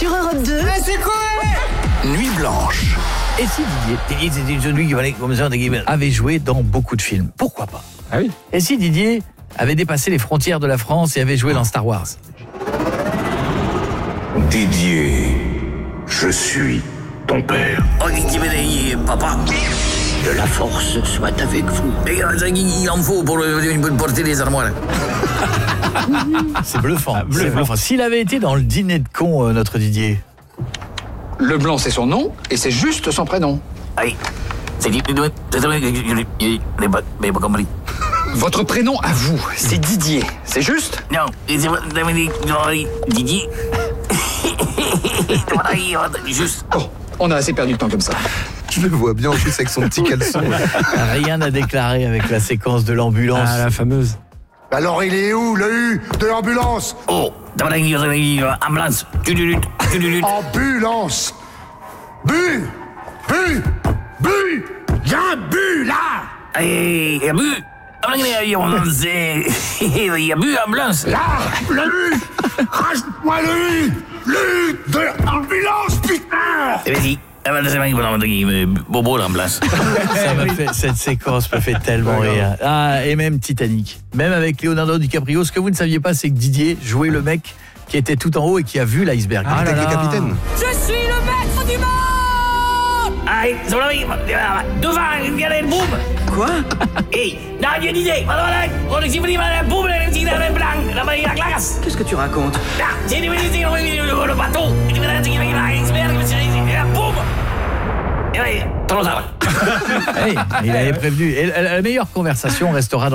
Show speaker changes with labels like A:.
A: Sur Europe 2.
B: Mais c'est quoi?
C: Nuit blanche.
D: Et si Didier c'était celui qui valait comme ça, avait joué dans beaucoup de films, pourquoi pas?
E: Ah oui.
D: Et si Didier avait dépassé les frontières de la France et avait joué dans Star Wars?
C: Didier, je suis ton père.
F: Papa, que la force soit avec vous. Il en faut pour porter les armoires.
D: C'est bluffant. C'est bluffant. S'il avait été dans le dîner de cons, notre Didier.
E: Leblanc, c'est son nom et c'est juste son prénom.
F: Aïe, c'est dit, je n'ai pas compris.
E: Votre prénom à vous, c'est Didier, c'est juste?
F: Non, c'est Didier. Juste.
E: Oh, on a assez perdu de temps comme ça.
B: Je le vois bien en plus avec son petit caleçon.
D: Rien à déclarer avec la séquence de l'ambulance.
E: Ah, la fameuse.
B: Alors il est où le U de l'ambulance?
F: Oh, ambulance.
B: Ambulance. Bu. Y'a un bu là.
F: Il y a bu. Il y a bu, ambulance.
B: Là, le U. Rajoute-moi le U. Le U de l'ambulance, putain.
F: Eh bien, si. Bobo, l'ambulance.
D: Cette séquence me fait tellement rire. Ah, et même Titanic. Même avec Leonardo DiCaprio, ce que vous ne saviez pas, c'est que Didier jouait le mec qui était tout en haut et qui a vu l'iceberg.
B: Ah là là. Le capitaine.
A: Je suis le maître du monde.
F: Aïe, devant, il y a le boum.
A: Quoi?
F: Hey, non, il y a Didier. On exprime le boum, le blanc, la glace.
A: Qu'est-ce que tu racontes?
F: Là, c'est le bateau. Boum. Trop tard.
D: Hey, il avait prévenu. Et la meilleure conversation restera dans